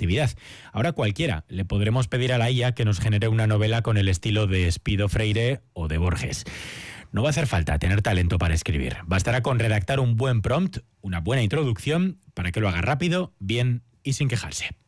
creatividad. Ahora cualquiera le podremos pedir a la IA que nos genere una novela con el estilo de Espido Freire o de Borges. No va a hacer falta tener talento para escribir. Bastará con redactar un buen prompt, una buena introducción, para que lo haga rápido, bien y sin quejarse.